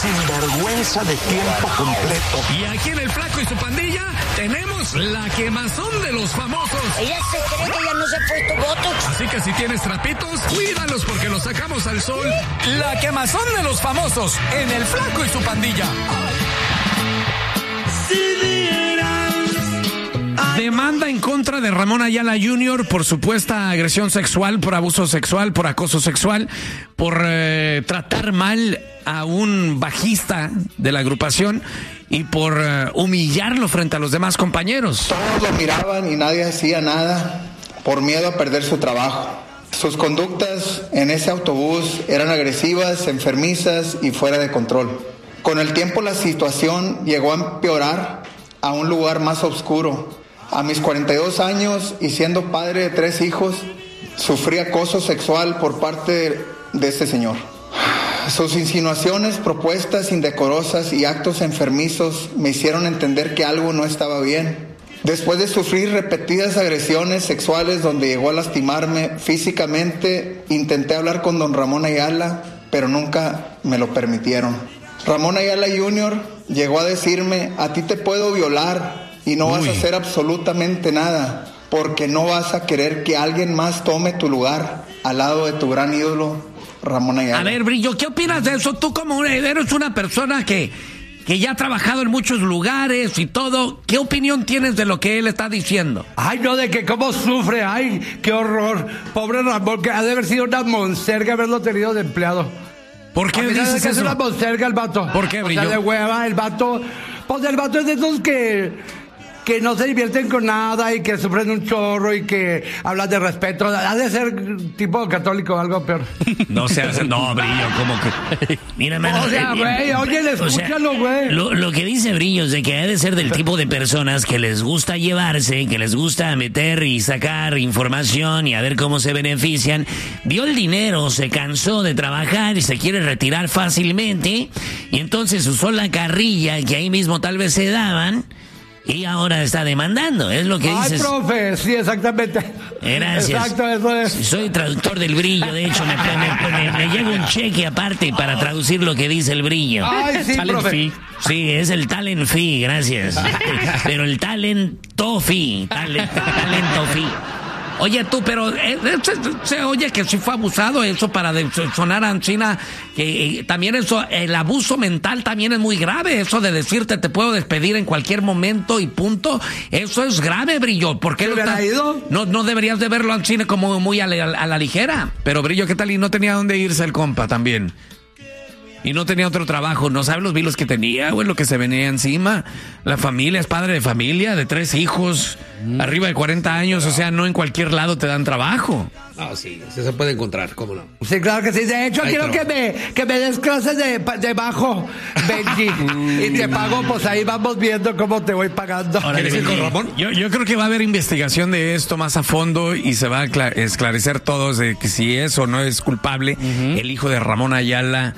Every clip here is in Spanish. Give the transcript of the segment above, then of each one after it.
sinvergüenza de tiempo completo. Y aquí en El Flaco y su Pandilla tenemos la quemazón de los famosos. Ella se cree que ya no se ha puesto botox. Así que si tienes trapitos, cuídalos porque los sacamos al sol. La quemazón de los famosos en El Flaco y su Pandilla. Demanda en contra de Ramón Ayala Jr. por supuesta agresión sexual, por abuso sexual, por acoso sexual, por tratar mal a un bajista de la agrupación y por humillarlo frente a los demás compañeros. Todos lo miraban y nadie hacía nada por miedo a perder su trabajo. Sus conductas en ese autobús eran agresivas, enfermizas y fuera de control. Con el tiempo la situación llegó a empeorar a un lugar más oscuro. A mis 42 años y siendo padre de 3 hijos, sufrí acoso sexual por parte de este señor. Sus insinuaciones, propuestas indecorosas y actos enfermizos me hicieron entender que algo no estaba bien. Después de sufrir repetidas agresiones sexuales donde llegó a lastimarme físicamente, intenté hablar con don Ramón Ayala, pero nunca me lo permitieron. Ramón Ayala Jr. llegó a decirme: a ti te puedo violar y no vas a hacer absolutamente nada, porque no vas a querer que alguien más tome tu lugar al lado de tu gran ídolo, Ramón Ayala. A ver, Brillo, ¿qué opinas de eso? Tú como eres una persona que ya ha trabajado en muchos lugares y todo, ¿qué opinión tienes de lo que él está diciendo? Ay, no, de que cómo sufre, ay, qué horror. Pobre Ramón, que ha de haber sido una monserga haberlo tenido de empleado. ¿Por qué dices que eso? es una monserga el vato. ¿Por qué, Brillo? O sea, de hueva, el vato. Pues el vato es de esos que no se divierten con nada y que sufren un chorro y que hablan de respeto. Ha de ser tipo católico o algo peor. No seas, no, Brillo, como que... Mira, mano, o sea, güey, oye, escúchalo, güey. Lo que dice Brillo es de que ha de ser del tipo de personas que les gusta llevarse, que les gusta meter y sacar información y a ver cómo se benefician. Vio el dinero, se cansó de trabajar y se quiere retirar fácilmente y entonces usó la carrilla que ahí mismo tal vez se daban. Y ahora está demandando, es lo que dices. Ay, profe, sí, exactamente. Gracias. Exacto, eso es. Soy traductor del Brillo, de hecho, me llevo un cheque aparte para traducir lo que dice el Brillo. Ay, sí, profe. Fee. Sí, es el talent fee, gracias. Pero el talento fee, talento fee. Oye, tú, pero se oye que sí fue abusado eso para sonar a China, que también eso, el abuso mental también es muy grave, eso de decirte te puedo despedir en cualquier momento y punto, eso es grave, Brillo. ¿Por qué no deberías de verlo al cine como muy a la ligera? Pero Brillo, ¿qué tal? Y no tenía dónde irse el compa también. Y no tenía otro trabajo, no sabes los vilos que tenía, güey, lo que se venía encima. La familia, es padre de familia, de 3 hijos, arriba de 40 años, o sea, no en cualquier lado te dan trabajo. No, sí, se puede encontrar, ¿cómo no? Sí, claro que sí. De hecho, quiero que me des clases de bajo, Benji. Y te pago, pues ahí vamos viendo cómo te voy pagando. ¿Quieres ir con Ramón? Yo creo que va a haber investigación de esto más a fondo y se va a esclarecer todo de que si es o no es culpable el hijo de Ramón Ayala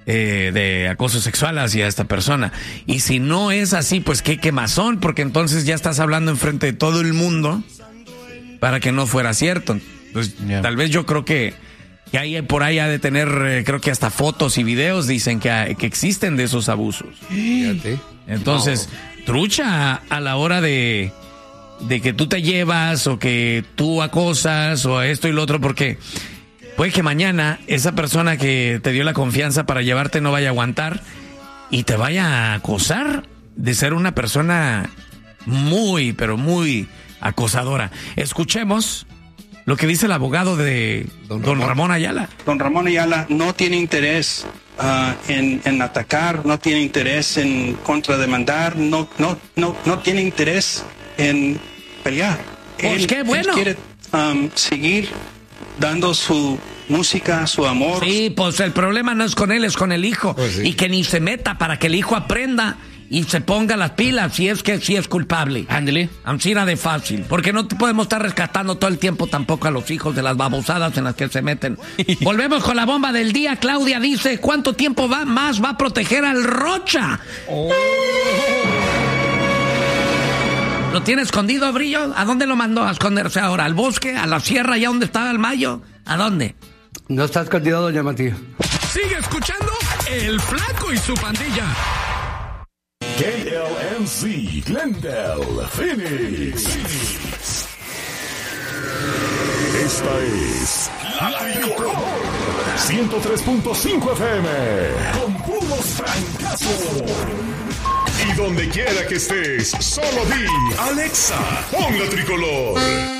de acoso sexual hacia esta persona. Y si no es así, pues qué quemazón, porque entonces ya estás hablando enfrente de todo el mundo para que no fuera cierto. Pues tal vez yo creo que hay por ahí ha de tener, creo que hasta fotos y videos dicen que existen de esos abusos. Fíjate. Entonces, trucha a la hora de que tú te llevas o que tú acosas o esto y lo otro, porque puede que mañana esa persona que te dio la confianza para llevarte no vaya a aguantar y te vaya a acosar de ser una persona muy, pero muy acosadora. Escuchemos lo que dice el abogado de don Ramón Ayala. Don Ramón Ayala no tiene interés en atacar, no tiene interés en contrademandar, no tiene interés en pelear. Pues qué bueno. Él quiere seguir dando su música, su amor. Sí, pues el problema no es con él, es con el hijo. Pues sí. Y que ni se meta para que el hijo aprenda y se ponga las pilas si es que sí es culpable. Ándele. Ansina de fácil. Porque no podemos estar rescatando todo el tiempo tampoco a los hijos de las babosadas en las que se meten. Volvemos con la bomba del día. Claudia dice, ¿cuánto tiempo más va a proteger al Rocha? ¿Lo tiene escondido, Brillo? ¿A dónde lo mandó a esconderse ahora? ¿Al bosque? ¿A la sierra? ¿Allá donde estaba el Mayo? ¿A dónde? No está escondido, doña Matías. Sigue escuchando El Flaco y su pandilla. KLMC, Glendale, Phoenix. Esta es La Tricolor 103.5 FM con puros francazos. Y donde quiera que estés, solo di Alexa, pon La Tricolor.